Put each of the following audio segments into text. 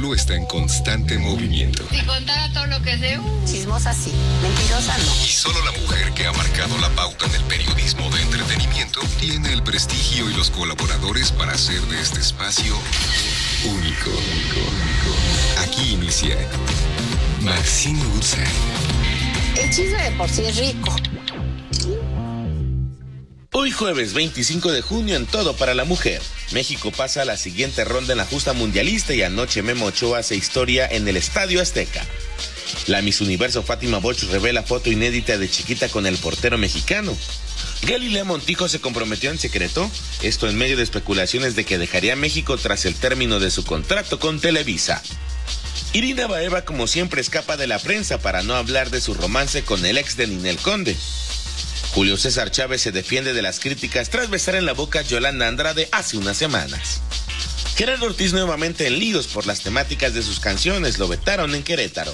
espectáculo está en constante movimiento. Si contara todo lo que sé, chismosa sí, mentirosa no. Y solo la mujer que ha marcado la pauta en el periodismo de entretenimiento tiene el prestigio y los colaboradores para hacer de este espacio único. Aquí inicia Maxine Goodside. El chisme de por sí es rico. Hoy jueves 25 de junio en Todo para la Mujer. México pasa a la siguiente ronda en la justa mundialista y anoche Memo Ochoa hace historia en el Estadio Azteca. La Miss Universo Fátima Bosch revela foto inédita de chiquita con el portero mexicano. Galilea Montijo se comprometió en secreto, esto en medio de especulaciones de que dejaría México tras el término de su contrato con Televisa. Irina Baeva como siempre escapa de la prensa para no hablar de su romance con el ex de Ninel Conde. Julio César Chávez se defiende de las críticas tras besar en la boca a Yolanda Andrade hace unas semanas. Gerardo Ortiz nuevamente en líos por las temáticas de sus canciones, lo vetaron en Querétaro.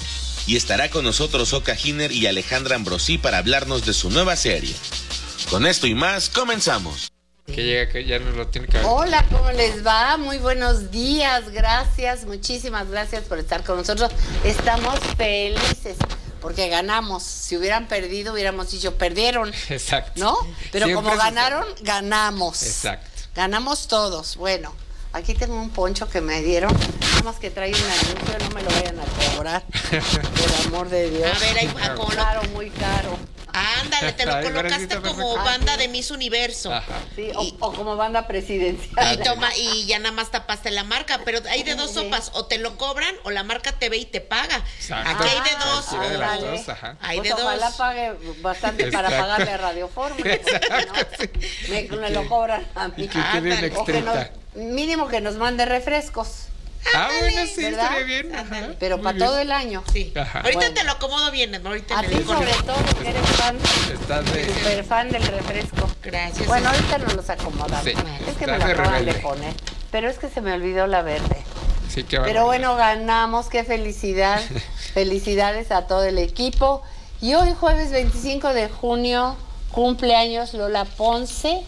Y estará con nosotros Oka Giner y Alejandra Ambrosí para hablarnos de su nueva serie. Con esto y más, comenzamos. Que llega, que ya nos lo tiene que ver. Hola, ¿cómo les va? Muy buenos días, gracias, muchísimas gracias por estar con nosotros. Estamos felices porque ganamos. Si hubieran perdido, hubiéramos dicho, perdieron. Exacto. ¿No? Pero Siempre como ganaron, ganamos. Exacto. Ganamos todos. Bueno, aquí tengo un poncho que me dieron, nada más que trae un anuncio, no me lo vayan a cobrar. Por amor de Dios. A ver, ahí va, Muy caro, muy caro. Ándale, te lo Ay, colocaste Florecita, como perfecto. banda de Miss Universo. Ajá. Sí, Y- o como banda presidencial. Y ya nada más tapaste la marca, pero hay de dos sopas, o te lo cobran o la marca te ve y te paga. Exacto. Aquí hay de dos. Cualquiera de las Órale. dos, ajá. Hay Pues de ojalá dos. pague bastante para Exacto. pagarle a Radio Fórmula, porque si no, me lo cobran a mí. Y que quede un O que nos, extrita. mínimo que nos mande refrescos, Ah, bueno, sí, ¿verdad? estaría bien. Ajá. pero Muy para bien. todo el año. Sí. Ajá. Ahorita Bueno. te lo acomodo bien, ahorita A en ti el sobre todo, porque eres fan, Estás de... súper fan del refresco. Gracias. Bueno, ahorita nos los acomodamos. Sí, Es que me estás lo de acaban de rebelde. poner, pero es que se me olvidó la verde. Sí, qué Pero barbaridad. bueno, ganamos, qué felicidad. Felicidades a todo el equipo. Y hoy, jueves 25 de junio, cumpleaños Lola Ponce,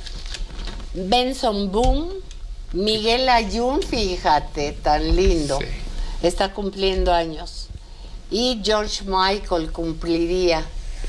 Benson Boom, Miguel Ayun, fíjate, tan lindo. Sí. Está cumpliendo años. Y George Michael cumpliría.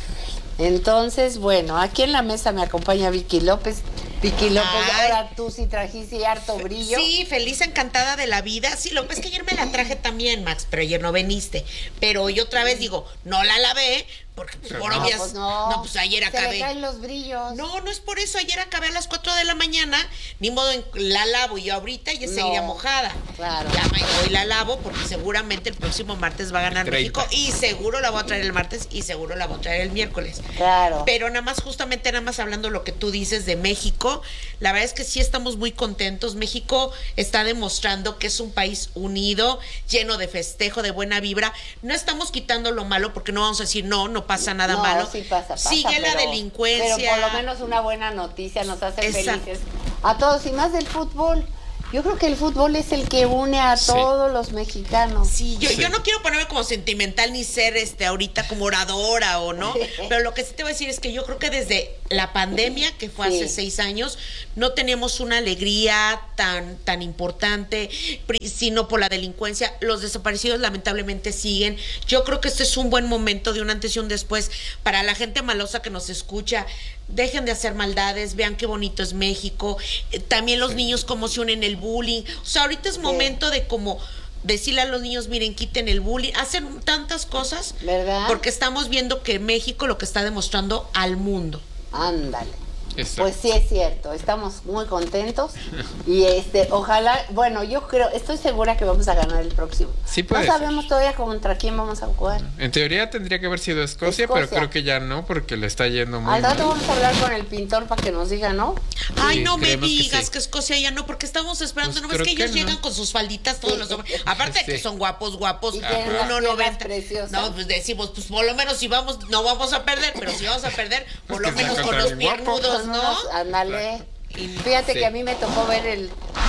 Entonces, bueno, aquí en la mesa me acompaña Vicky López. Vicky López, Ay. ahora tú sí trajiste harto brillo. Sí, feliz, encantada de la vida. Sí, lo que es que ayer me la traje también, Max, pero ayer no viniste. Pero hoy otra vez digo, no la lavé, porque pues, por No, obvias. pues no. No, pues ayer Se le acabé. caen los brillos. No, no es por eso. Ayer acabé a las 4 de la mañana. Ni modo, la lavo yo ahorita y ya No, seguiría mojada. claro. Ya hoy la lavo porque seguramente el próximo martes va a ganar 30. México. Y seguro la voy a traer el martes y seguro la voy a traer el miércoles. Claro. Pero justamente nada más hablando lo que tú dices de México, la verdad es que sí estamos muy contentos. México está demostrando que es un país unido, lleno de festejo, de buena vibra. No estamos quitando lo malo porque no vamos a decir no pasa nada No, malo. sí pasa, Sigue la pero- delincuencia. Pero por lo menos una buena noticia nos hace Exacto. felices a todos y más del fútbol. Yo creo que el fútbol es el que une a Sí. todos los mexicanos. Sí, Sí. yo no quiero ponerme como sentimental ni ser ahorita como oradora o no, pero lo que sí te voy a decir es que yo creo que desde la pandemia, que fue hace Sí. 6 años, no tenemos una alegría tan importante, sino por la delincuencia. Los desaparecidos lamentablemente siguen. Yo creo que este es un buen momento de un antes y un después para la gente malosa que nos escucha. Dejen de hacer maldades, vean qué bonito es México. También los niños cómo se unen el bullying. O sea, ahorita es momento de como decirle a los niños, miren, quiten el bullying, hacen tantas cosas, ¿Verdad? porque estamos viendo que México lo que está demostrando al mundo. Ándale. Exacto. Pues sí es cierto, estamos muy contentos y ojalá, bueno, yo creo, estoy segura que vamos a ganar el próximo. Sí No puede ser. sabemos todavía contra quién vamos a jugar. En teoría tendría que haber sido Escocia, pero Escocia. creo que ya no, porque le está yendo muy Al rato mal. vamos a hablar con el pintor para que nos diga, ¿no? Ay, Sí, no me creemos que digas sí. que Escocia ya no, porque estamos esperando, Pues no ves creo que ellos que no. llegan con sus falditas todos los hombres, aparte de que Sí. son guapos, Y tienen las 1.90. piernas preciosas. No, pues decimos, pues por lo menos si vamos, no vamos a perder, pero si vamos a perder, por lo que sea menos con contra los mi guapo. piernudos, Con ¿no? unos- ándale. Fíjate Sí. que a mí me tocó ver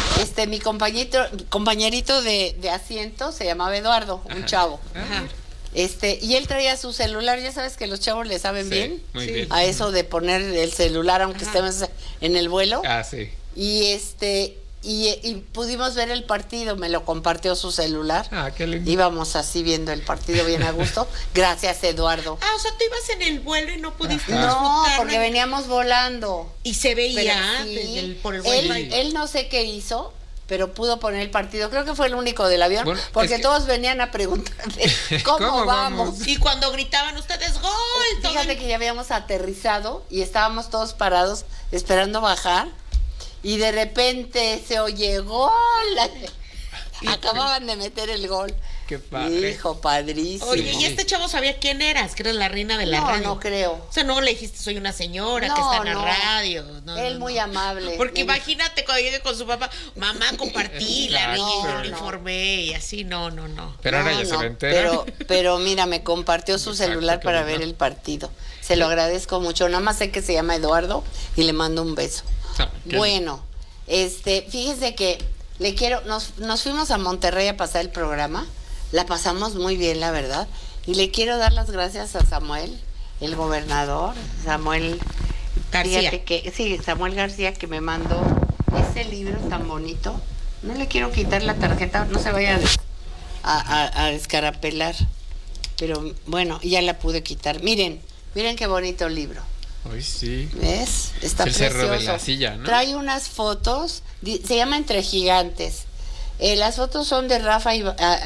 mi compañerito de asiento se llamaba Eduardo, un chavo. Ajá. Y él traía su celular, ya sabes que los chavos le saben Sí, bien muy Sí. bien. a eso de poner el celular aunque Ajá. estemos en el vuelo. Ah, sí. Y y pudimos ver el partido, me lo compartió su celular. Ah, qué lindo. Íbamos así viendo el partido bien a gusto. Gracias, Eduardo. Ah, o sea, tú ibas en el vuelo y no pudiste No, disfrutarlo. porque veníamos volando. Y se veía Pero sí, por el él, wifi. él no sé qué hizo, pero pudo poner el partido. Creo que fue el único del avión, Bueno, porque es que- todos venían a preguntarle cómo ¿Cómo vamos. vamos? Y cuando gritaban ustedes ¡gol! todo Fíjate el- que ya habíamos aterrizado y estábamos todos parados esperando bajar y de repente se oye gol. Acababan de meter el gol. Qué padre. Hijo, padrísimo. Oye, ¿y este chavo sabía quién eras? Que eres la reina de la No, radio. no creo. O sea, no le dijiste soy una señora que No, está en la no. radio. No, Él no, muy no. amable. Porque Me imagínate cuando llegue con su papá, mamá, compartí la Exacto. niña, yo No, le no. informé y así, no. Pero ahora ya se va a enterar. pero mira, me compartió su Exacto, celular qué para lindo. ver el partido. Se lo agradezco mucho. Nada más sé que se llama Eduardo y le mando un beso. Ah, qué Bueno, fíjese que nos fuimos a Monterrey a pasar el programa. La pasamos muy bien, la verdad. Y le quiero dar las gracias a Samuel, el gobernador, Samuel García. Samuel García, que me mandó ese libro tan bonito. No le quiero quitar la tarjeta, no se vaya a descarapelar. Pero bueno, ya la pude quitar. Miren qué bonito libro. Hoy sí. ¿Ves? Está Es el precioso. Cerro de la Silla, ¿no? Trae unas fotos, se llama Entre Gigantes. Las fotos son de Rafa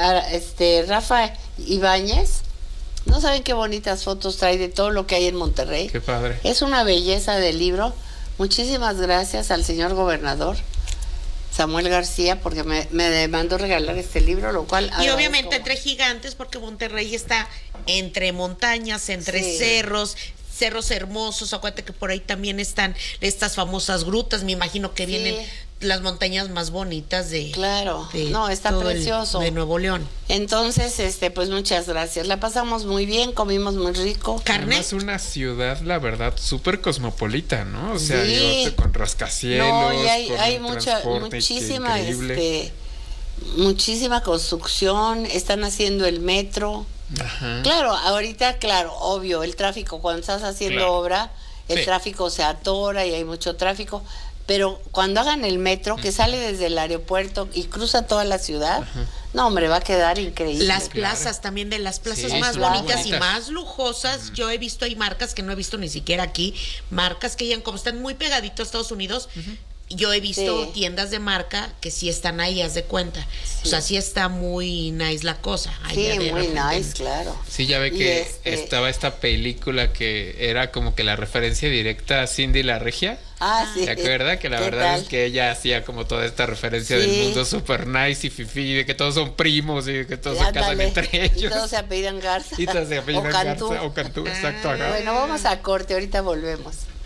Ibáñez. No saben qué bonitas fotos trae de todo lo que hay en Monterrey. Qué padre. Es una belleza de libro. Muchísimas gracias al señor gobernador Samuel García porque me mandó regalar este libro, lo cual Y agradezco obviamente entre mucho. gigantes, porque Monterrey está entre montañas, entre Sí. cerros hermosos. Acuérdate que por ahí también están estas famosas grutas. Me imagino que Sí. vienen las montañas más bonitas de. Claro, de no, está todo precioso. de Nuevo León. Entonces, pues muchas gracias. La pasamos muy bien, comimos muy rico. Carne. Además, una ciudad, la verdad, súper cosmopolita, ¿no? O sea, Sí. digo, con rascacielos. No, y hay con un muchísima, increíble. muchísima construcción. Están haciendo el metro. Ajá. Claro, ahorita, obvio, el tráfico, cuando estás haciendo Claro. obra, el Sí. tráfico se atora y hay mucho tráfico. Pero cuando hagan el metro, que sale desde el aeropuerto y cruza toda la ciudad, no, hombre, va a quedar increíble. Las Claro. plazas también, de las plazas Sí, más son muy bonitas y bonitas. más lujosas. Yo he visto, hay marcas que no he visto ni siquiera aquí, marcas que ya como están muy pegaditos a Estados Unidos. Yo he visto Sí. tiendas de marca que sí están ahí, haz de cuenta. O sea, sí está muy nice la cosa. Ahí Sí, ya de muy repente. nice, claro. Sí, ya ve Y que estaba esta película que era como que la referencia directa a Cindy la Regia. Sí. ¿Se acuerda? Que la ¿Qué verdad tal? es que ella hacía como toda esta referencia Sí. del mundo super nice y fifi, de que todos son primos y de que todos se casan Ándale. entre Y ellos. todos se apellidan Garza. Y todos se apellidan o Cantú. Garza o Cantú, exacto. Ajá. Bueno, vamos a corte, ahorita volvemos.